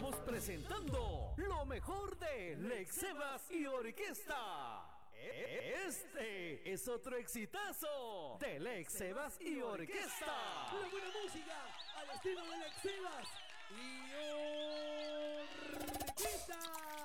Estamos presentando lo mejor de Lex Sebas y Orquesta. Este es otro exitazo de Lex Sebas y Orquesta. La buena música al estilo de Lex Sebas y Orquesta.